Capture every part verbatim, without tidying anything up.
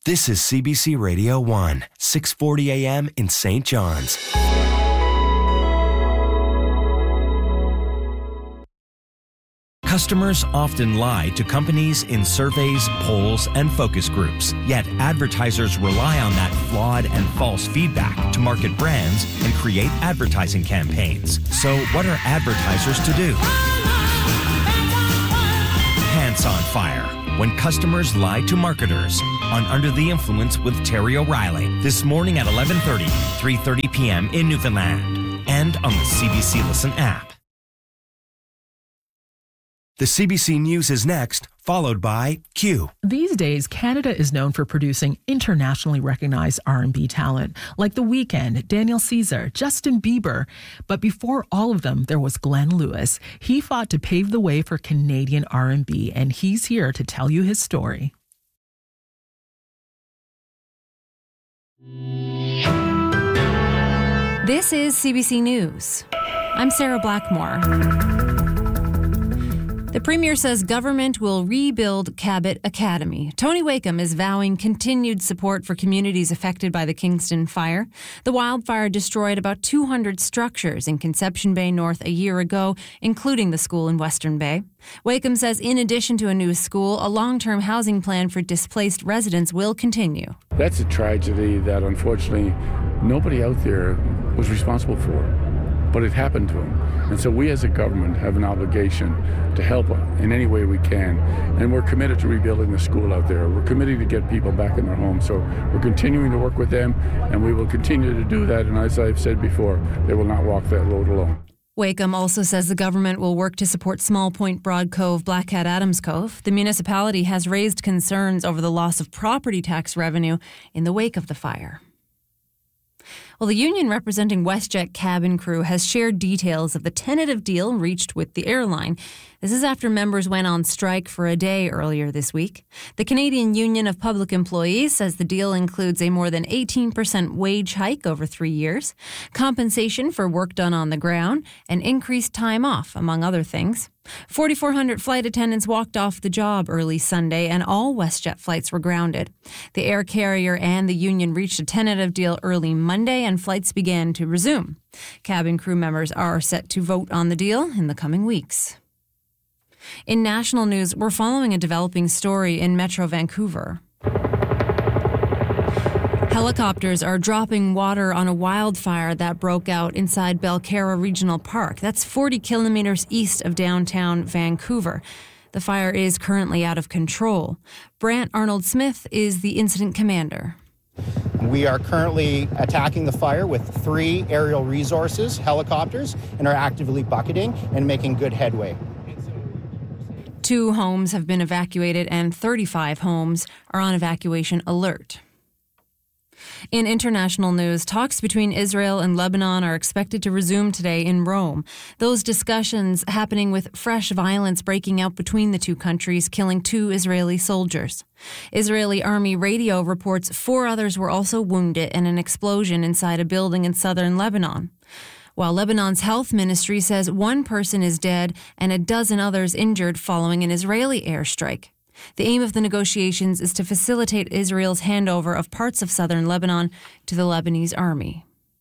This is C B C Radio one, six forty a.m. in Saint John's. Customers often lie to companies in surveys, polls, and focus groups. Yet advertisers rely on that flawed and false feedback to market brands and create advertising campaigns. So what are advertisers to do? Pants on fire. When customers lie to marketers on Under the Influence with Terry O'Reilly. This morning at eleven thirty, three thirty p.m. in Newfoundland and on the C B C Listen app. The C B C News is next, followed by Q. These days, Canada is known for producing internationally recognized R and B talent, like The Weeknd, Daniel Caesar, Justin Bieber. But before all of them, there was Glenn Lewis. He fought to pave the way for Canadian R and B, and he's here to tell you his story. This is C B C News. I'm Sarah Blackmore. The Premier says government will rebuild Cabot Academy. Tony Wakeham is vowing continued support for communities affected by the Kingston fire. The wildfire destroyed about two hundred structures in Conception Bay North a year ago, including the school in Western Bay. Wakeham says in addition to a new school, a long-term housing plan for displaced residents will continue. That's a tragedy that unfortunately nobody out there was responsible for. But it happened to him. And so we as a government have an obligation to help in any way we can. And we're committed to rebuilding the school out there. We're committed to get people back in their homes. So we're continuing to work with them, and we will continue to do that. And as I've said before, they will not walk that road alone. Wakeham also says the government will work to support Small Point, Broad Cove, Black Cat, Adams Cove. The municipality has raised concerns over the loss of property tax revenue in the wake of the fire. Well, the union representing WestJet cabin crew has shared details of the tentative deal reached with the airline. This is after members went on strike for a day earlier this week. The Canadian Union of Public Employees says the deal includes a more than eighteen percent wage hike over three years, compensation for work done on the ground, and increased time off, among other things. forty-four hundred flight attendants walked off the job early Sunday, and all WestJet flights were grounded. The air carrier and the union reached a tentative deal early Monday, and flights began to resume. Cabin crew members are set to vote on the deal in the coming weeks. In national news, we're following a developing story in Metro Vancouver. Helicopters are dropping water on a wildfire that broke out inside Belcarra Regional Park. That's forty kilometers east of downtown Vancouver. The fire is currently out of control. Brant Arnold-Smith is the incident commander. We are currently attacking the fire with three aerial resources, helicopters, and are actively bucketing and making good headway. Two homes have been evacuated and thirty-five homes are on evacuation alert. In international news, talks between Israel and Lebanon are expected to resume today in Rome. Those discussions happening with fresh violence breaking out between the two countries, killing two Israeli soldiers. Israeli Army radio reports four others were also wounded in an explosion inside a building in southern Lebanon. While Lebanon's health ministry says one person is dead and a dozen others injured following an Israeli airstrike. The aim of the negotiations is to facilitate Israel's handover of parts of southern Lebanon to the Lebanese army.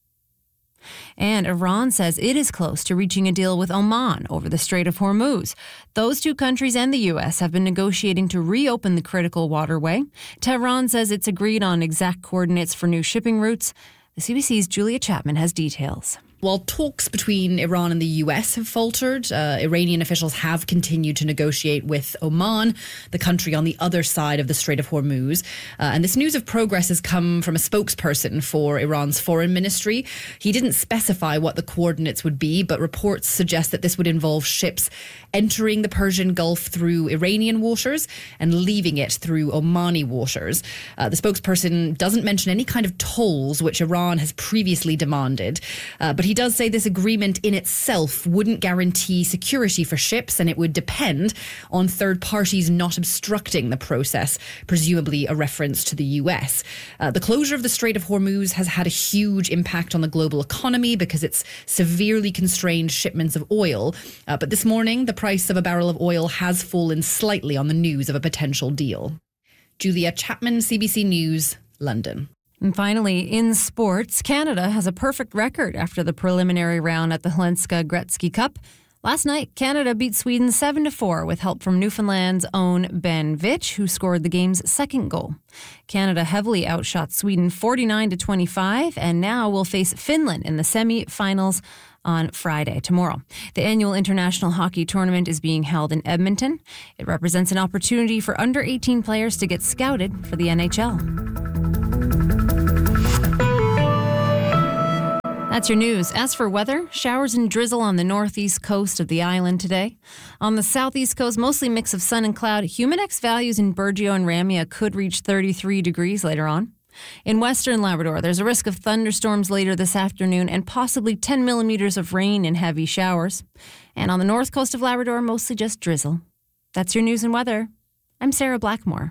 And Iran says it is close to reaching a deal with Oman over the Strait of Hormuz. Those two countries and the U S have been negotiating to reopen the critical waterway. Tehran says it's agreed on exact coordinates for new shipping routes. The C B C's Julia Chapman has details. While talks between Iran and the U S have faltered, uh, Iranian officials have continued to negotiate with Oman, the country on the other side of the Strait of Hormuz. Uh, and this news of progress has come from a spokesperson for Iran's foreign ministry. He didn't specify what the coordinates would be, but reports suggest that this would involve ships entering the Persian Gulf through Iranian waters and leaving it through Omani waters. Uh, the spokesperson doesn't mention any kind of tolls, which Iran has previously demanded. Uh, but he does say this agreement in itself wouldn't guarantee security for ships, and it would depend on third parties not obstructing the process, presumably a reference to the U S. Uh, the closure of the Strait of Hormuz has had a huge impact on the global economy because it's severely constrained shipments of oil. Uh, but this morning, the price of a barrel of oil has fallen slightly on the news of a potential deal. Julia Chapman, C B C News, London. And finally, in sports, Canada has a perfect record after the preliminary round at the Helenska Gretzky Cup. Last night, Canada beat Sweden seven to four with help from Newfoundland's own Ben Vitch, who scored the game's second goal. Canada heavily outshot Sweden forty-nine to twenty-five and now will face Finland in the semi-finals on Friday, tomorrow. The annual international hockey tournament is being held in Edmonton. It represents an opportunity for under eighteen players to get scouted for the N H L. That's your news. As for weather, showers and drizzle on the northeast coast of the island today. On the southeast coast, mostly mix of sun and cloud. Humidex values in Burgeo and Ramia could reach thirty-three degrees later on. In western Labrador, there's a risk of thunderstorms later this afternoon and possibly ten millimeters of rain and heavy showers. And on the north coast of Labrador, mostly just drizzle. That's your news and weather. I'm Sarah Blackmore.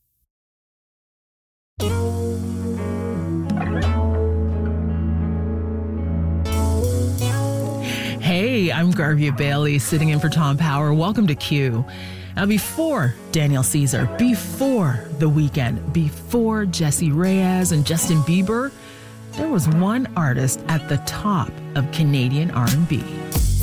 Hey, I'm Garvia Bailey, sitting in for Tom Power. Welcome to Q. Now, before Daniel Caesar, before The Weeknd, before Jessie Reyez and Justin Bieber, there was one artist at the top of Canadian R and B.